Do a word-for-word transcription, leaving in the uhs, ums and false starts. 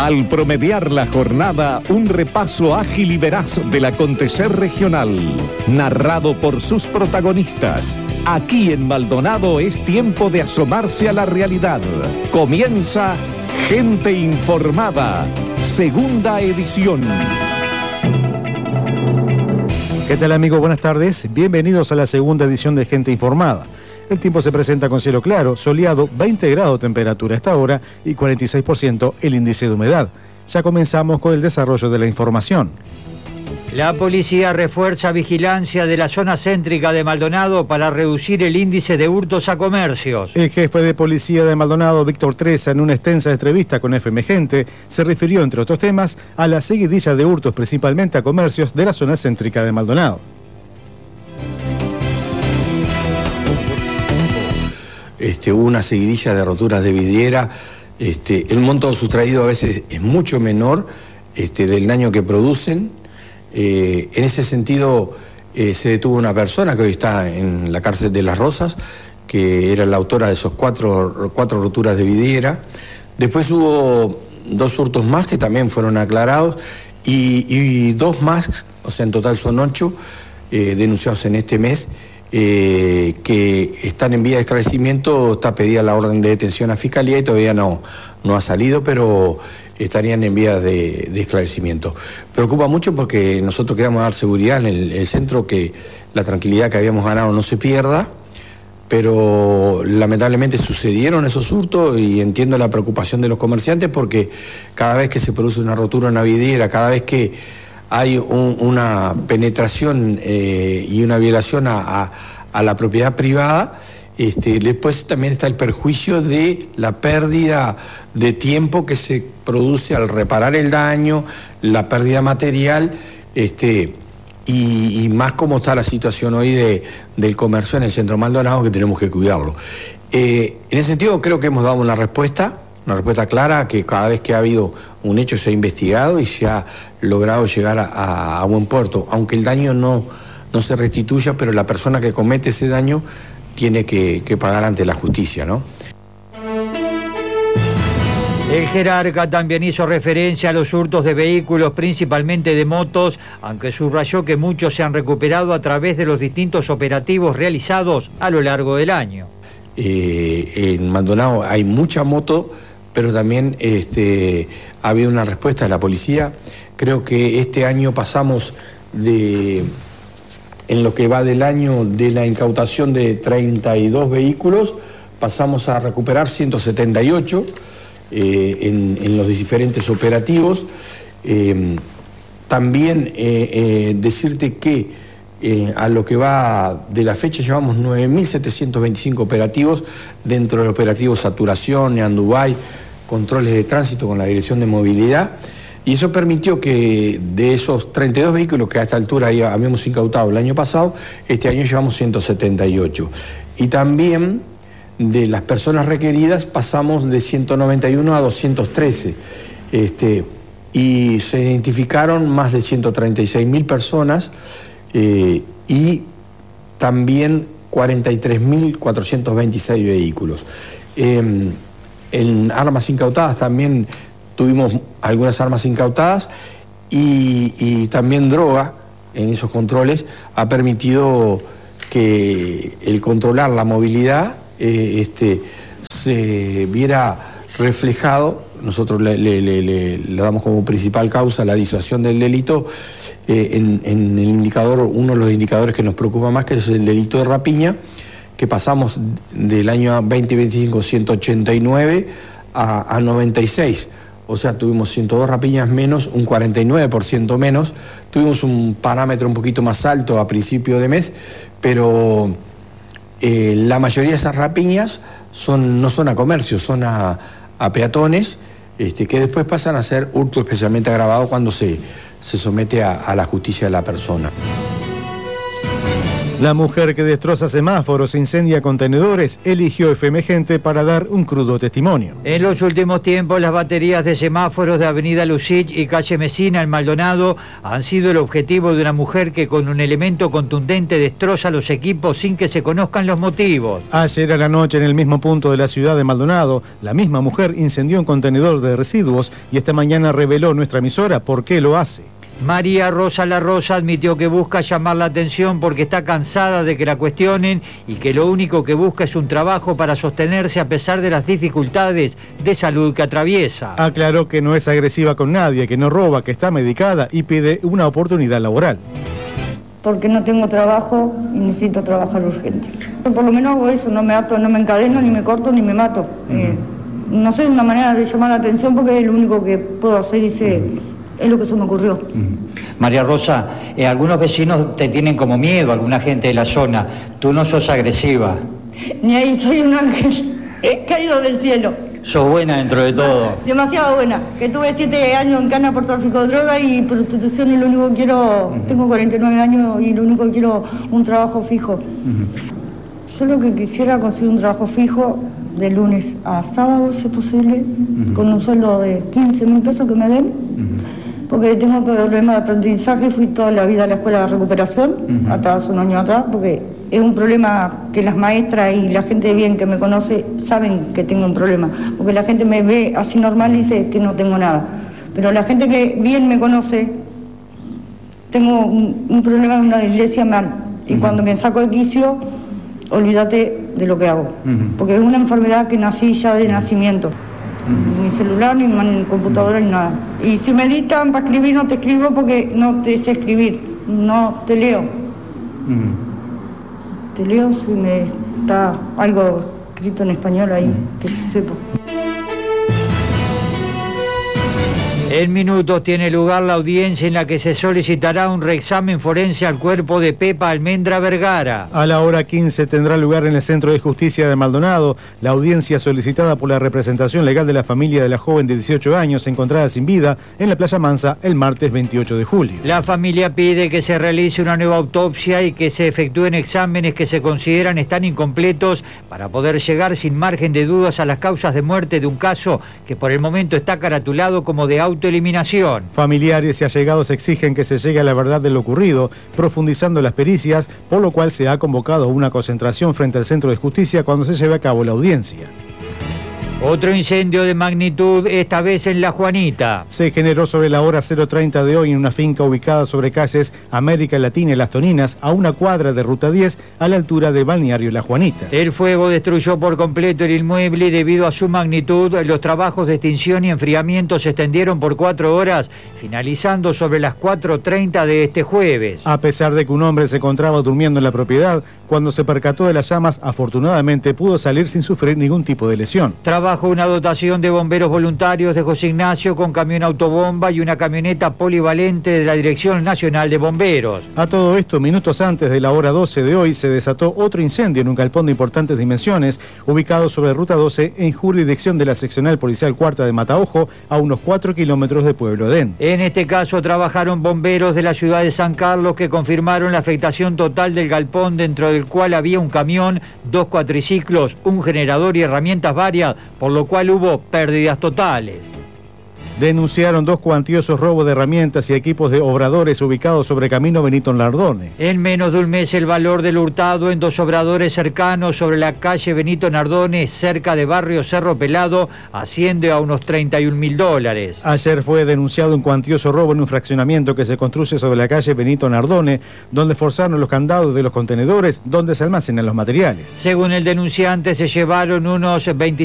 Al promediar la jornada, un repaso ágil y veraz del acontecer regional, narrado por sus protagonistas. Aquí en Maldonado es tiempo de asomarse a la realidad. Comienza Gente Informada, segunda edición. ¿Qué tal, amigos? Buenas tardes. Bienvenidos a la segunda edición de Gente Informada. El tiempo se presenta con cielo claro, soleado, veinte grados de temperatura a esta hora y cuarenta y seis por ciento el índice de humedad. Ya comenzamos con el desarrollo de la información. La policía refuerza vigilancia de la zona céntrica de Maldonado para reducir el índice de hurtos a comercios. El jefe de policía de Maldonado, Víctor Treza, en una extensa entrevista con F M Gente, se refirió, entre otros temas, a la seguidilla de hurtos principalmente a comercios de la zona céntrica de Maldonado. Este, hubo una seguidilla de roturas de vidriera. Este, el monto sustraído a veces es mucho menor este, del daño que producen. Eh, en ese sentido, eh, se detuvo una persona que hoy está en la cárcel de Las Rosas, que era la autora de esos cuatro, cuatro roturas de vidriera. Después hubo dos hurtos más que también fueron aclarados y, y dos más, o sea, en total son ocho eh, denunciados en este mes. Eh, que están en vía de esclarecimiento. Está pedida la orden de detención a Fiscalía y todavía no, no ha salido, pero estarían en vías de, de esclarecimiento. Preocupa mucho porque nosotros queremos dar seguridad en el, el centro, que la tranquilidad que habíamos ganado no se pierda, pero lamentablemente sucedieron esos hurtos y entiendo la preocupación de los comerciantes porque cada vez que se produce una rotura en una vidriera, cada vez que hay un, una penetración eh, y una violación a, a, a la propiedad privada, este, después también está el perjuicio de la pérdida de tiempo que se produce al reparar el daño, la pérdida material, este, y, y más como está la situación hoy de, del comercio en el centro Maldonado, que tenemos que cuidarlo. Eh, en ese sentido creo que hemos dado una respuesta, una respuesta clara, que cada vez que ha habido un hecho se ha investigado y se ha logrado llegar a, a, a buen puerto, aunque el daño no, no se restituya, pero la persona que comete ese daño tiene que, que pagar ante la justicia, ¿no? El jerarca también hizo referencia a los hurtos de vehículos, principalmente de motos, aunque subrayó que muchos se han recuperado a través de los distintos operativos realizados a lo largo del año. Eh, en Maldonado hay mucha moto, pero también este, ha habido una respuesta de la policía. Creo que este año pasamos de, en lo que va del año, de la incautación de treinta y dos vehículos, pasamos a recuperar ciento setenta y ocho eh, en, en los diferentes operativos. Eh, también eh, eh, decirte que Eh, a lo que va de la fecha llevamos nueve mil setecientos veinticinco operativos, dentro del operativo Saturación, Neandubay, controles de tránsito con la Dirección de Movilidad, y eso permitió que de esos treinta y dos vehículos que a esta altura ya habíamos incautado el año pasado, este año llevamos ciento setenta y ocho. Y también de las personas requeridas pasamos de ciento noventa y uno a doscientos trece. Este, y se identificaron más de ciento treinta y seis mil personas. Eh, y también cuarenta y tres mil cuatrocientos veintiséis vehículos. Eh, en armas incautadas también tuvimos algunas armas incautadas y, y también droga en esos controles ha permitido que el controlar la movilidad eh, este, se viera reflejado. Nosotros le, le, le, le damos como principal causa la disuasión del delito eh, en, en el indicador, uno de los indicadores que nos preocupa más, que es el delito de rapiña, que pasamos del año veinte veinticinco ciento ochenta y nueve a, a noventa y seis. O sea, tuvimos ciento dos rapiñas menos, un cuarenta y nueve por ciento menos. Tuvimos un parámetro un poquito más alto a principio de mes, pero eh, la mayoría de esas rapiñas son, no son a comercio, son a, a peatones, este, que después pasan a ser hurto especialmente agravado cuando se, se somete a, a la justicia de la persona. La mujer que destroza semáforos e incendia contenedores eligió F M Gente para dar un crudo testimonio. En los últimos tiempos, las baterías de semáforos de Avenida Lucich y Calle Mesina en Maldonado han sido el objetivo de una mujer que con un elemento contundente destroza los equipos sin que se conozcan los motivos. Ayer a la noche, en el mismo punto de la ciudad de Maldonado, la misma mujer incendió un contenedor de residuos y esta mañana reveló nuestra emisora por qué lo hace. María Rosa La Rosa admitió que busca llamar la atención porque está cansada de que la cuestionen y que lo único que busca es un trabajo para sostenerse a pesar de las dificultades de salud que atraviesa. Aclaró que no es agresiva con nadie, que no roba, que está medicada y pide una oportunidad laboral. Porque no tengo trabajo y necesito trabajar urgente. Por lo menos hago eso, no me ato, no me encadeno, ni me corto, ni me mato. Uh-huh. eh, no sé, una manera de llamar la atención porque es lo único que puedo hacer y sé... Uh-huh. Es lo que se me ocurrió. María Rosa, eh, algunos vecinos te tienen como miedo, alguna gente de la zona. Tú no sos agresiva. Ni ahí, soy un ángel. He caído del cielo. Sos buena dentro de todo. Demasiado buena. Que tuve siete años en cana por tráfico de droga y prostitución y lo único que quiero... Uh-huh. Tengo cuarenta y nueve años y lo único que quiero un trabajo fijo. Uh-huh. Yo lo que quisiera conseguir un trabajo fijo de lunes a sábado, si es posible, uh-huh. con un sueldo de quince mil pesos que me den. Uh-huh. Porque tengo problemas de aprendizaje, fui toda la vida a la escuela de recuperación, uh-huh. hasta hace un año atrás, porque es un problema que las maestras y la gente bien que me conoce saben que tengo un problema, porque la gente me ve así normal y dice que no tengo nada, pero la gente que bien me conoce, tengo un, un problema de una dislexia mal, y uh-huh. cuando me saco de quicio, olvídate de lo que hago, uh-huh. porque es una enfermedad que nací ya de nacimiento. Ni celular, ni, ni computadora, ni nada. Y si me editan para escribir, no te escribo porque no te sé escribir. No te leo. Mm. Te leo si me está algo escrito en español ahí, mm. que sepa. En minutos tiene lugar la audiencia en la que se solicitará un reexamen forense al cuerpo de Pepa Almendra Vergara. A la hora quince tendrá lugar en el Centro de Justicia de Maldonado la audiencia solicitada por la representación legal de la familia de la joven de dieciocho años encontrada sin vida en la Playa Mansa el martes veintiocho de julio. La familia pide que se realice una nueva autopsia y que se efectúen exámenes que se consideran están incompletos para poder llegar sin margen de dudas a las causas de muerte de un caso que por el momento está caratulado como de auto eliminación. Familiares y allegados exigen que se llegue a la verdad de lo ocurrido, profundizando las pericias, por lo cual se ha convocado una concentración frente al Centro de Justicia cuando se lleve a cabo la audiencia. Otro incendio de magnitud, esta vez en La Juanita. Se generó sobre la hora cero treinta de hoy en una finca ubicada sobre calles América Latina y Las Toninas, a una cuadra de Ruta diez, a la altura de Balneario La Juanita. El fuego destruyó por completo el inmueble y debido a su magnitud, los trabajos de extinción y enfriamiento se extendieron por cuatro horas, finalizando sobre las cuatro treinta de este jueves. A pesar de que un hombre se encontraba durmiendo en la propiedad, cuando se percató de las llamas, afortunadamente pudo salir sin sufrir ningún tipo de lesión. Bajo una dotación de bomberos voluntarios de José Ignacio con camión autobomba y una camioneta polivalente de la Dirección Nacional de Bomberos. A todo esto, minutos antes de la hora doce de hoy, se desató otro incendio en un galpón de importantes dimensiones, ubicado sobre Ruta doce, en jurisdicción de la Seccional Policial Cuarta de Mataojo, a unos cuatro kilómetros de Pueblo Edén. En este caso trabajaron bomberos de la ciudad de San Carlos que confirmaron la afectación total del galpón, dentro del cual había un camión, dos cuatriciclos, un generador y herramientas varias, por lo cual hubo pérdidas totales. Denunciaron dos cuantiosos robos de herramientas y equipos de obradores ubicados sobre Camino Benito Nardone. En menos de un mes el valor del hurtado en dos obradores cercanos sobre la calle Benito Nardone, cerca de Barrio Cerro Pelado, asciende a unos treinta y un mil dólares. Ayer fue denunciado un cuantioso robo en un fraccionamiento que se construye sobre la calle Benito Nardone, donde forzaron los candados de los contenedores donde se almacenan los materiales. Según el denunciante, se llevaron unos veinticinco